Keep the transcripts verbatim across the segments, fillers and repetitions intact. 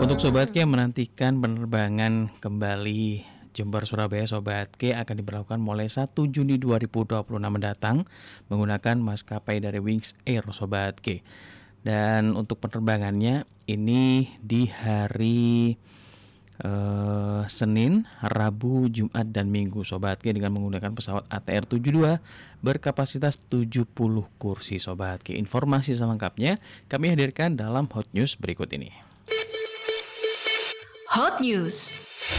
Untuk Sobat K yang menantikan penerbangan kembali Jember Surabaya, Sobat K akan diberlakukan mulai satu Juni dua ribu dua puluh enam mendatang menggunakan maskapai dari Wings Air, Sobat K. Dan untuk penerbangannya ini di hari uh, Senin, Rabu, Jumat, dan Minggu, Sobat K, dengan menggunakan pesawat A T R tujuh puluh dua berkapasitas tujuh puluh kursi, Sobat K. Informasi selengkapnya kami hadirkan dalam Hot News berikut ini. Hot News.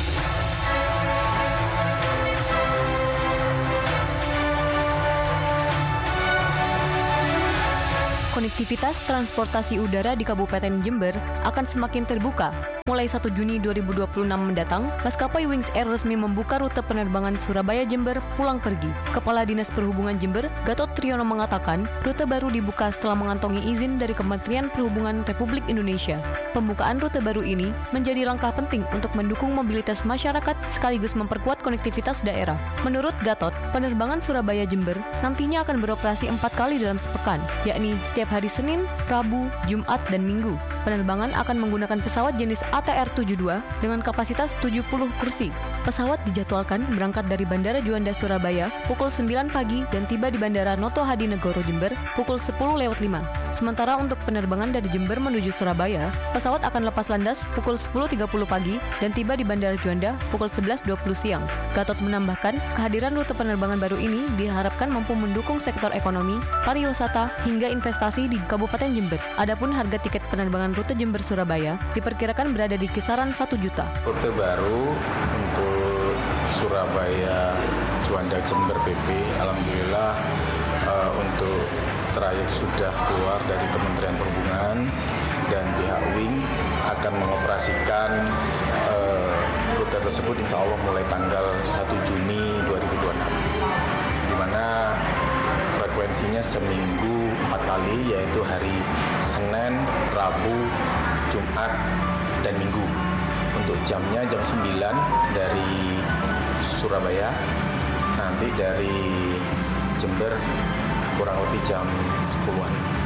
Konektivitas transportasi udara di Kabupaten Jember akan semakin terbuka. Mulai satu Juni dua ribu dua puluh enam mendatang, maskapai Wings Air resmi membuka rute penerbangan Surabaya-Jember pulang pergi. Kepala Dinas Perhubungan Jember, Gatot Triyono mengatakan, rute baru dibuka setelah mengantongi izin dari Kementerian Perhubungan Republik Indonesia. Pembukaan rute baru ini menjadi langkah penting untuk mendukung mobilitas masyarakat sekaligus memperkuat konektivitas daerah. Menurut Gatot, penerbangan Surabaya-Jember nantinya akan beroperasi empat kali dalam sepekan, yakni setiap hari Senin, Rabu, Jumat, dan Minggu. Penerbangan akan menggunakan pesawat jenis A T R tujuh puluh dua dengan kapasitas tujuh puluh kursi. Pesawat dijadwalkan berangkat dari Bandara Juanda Surabaya pukul sembilan pagi dan tiba di Bandara Noto Hadinegoro Jember pukul sepuluh lewat lima. Sementara untuk penerbangan dari Jember menuju Surabaya, pesawat akan lepas landas pukul sepuluh tiga puluh pagi dan tiba di Bandara Juanda pukul sebelas dua puluh siang. Gatot menambahkan, kehadiran rute penerbangan baru ini diharapkan mampu mendukung sektor ekonomi, pariwisata, hingga investasi di Kabupaten Jember. Adapun harga tiket penerbangan rute Jember Surabaya diperkirakan berada di kisaran satu juta. Rute baru untuk Surabaya Juanda Jember P P, alhamdulillah uh, untuk trayek sudah keluar dari Kementerian Perhubungan dan pihak Wing akan mengoperasikan uh, rute tersebut insya Allah mulai tanggal satu Juni dua ribu dua puluh enam, di mana frekuensinya seminggu empat kali, yaitu hari Senin, Rabu, Jumat, dan Minggu. Untuk jamnya jam sembilan dari Surabaya, nanti dari Jember kurang lebih jam sepuluhan.